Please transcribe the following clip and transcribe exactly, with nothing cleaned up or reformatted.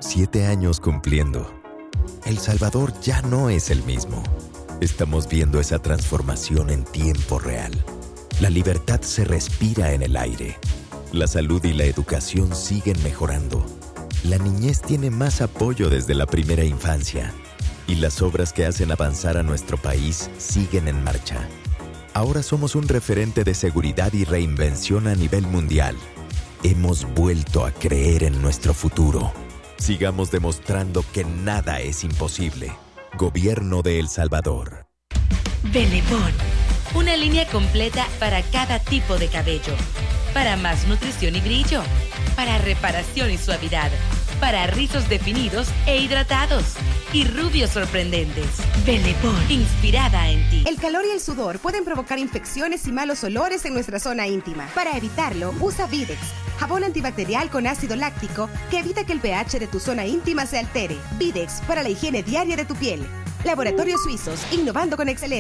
Siete años cumpliendo. El Salvador ya no es el mismo. Estamos viendo esa transformación en tiempo real. La libertad se respira en el aire. La salud y la educación siguen mejorando. La niñez tiene más apoyo desde la primera infancia. Y las obras que hacen avanzar a nuestro país siguen en marcha. Ahora somos un referente de seguridad y reinvención a nivel mundial. Hemos vuelto a creer en nuestro futuro. Sigamos demostrando que nada es imposible. Gobierno de El Salvador. Belebón, una línea completa para cada tipo de cabello. Para más nutrición y brillo. Para reparación y suavidad. Para rizos definidos e hidratados. Y rubios sorprendentes. Belebón, inspirada en ti. El calor y el sudor pueden provocar infecciones y malos olores en nuestra zona íntima. Para evitarlo, usa Videx, jabón antibacterial con ácido láctico que evita que el pH de tu zona íntima se altere. Videx, para la higiene diaria de tu piel. Laboratorios Suizos, innovando con excelencia.